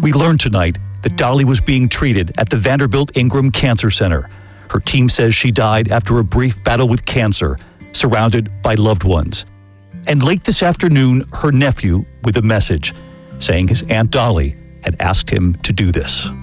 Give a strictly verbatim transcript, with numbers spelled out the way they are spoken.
We learned tonight that Dolly was being treated at the Vanderbilt Ingram Cancer Center. Her team says she died after a brief battle with cancer, surrounded by loved ones. And late this afternoon, her nephew with a message saying his Aunt Dolly had asked him to do this.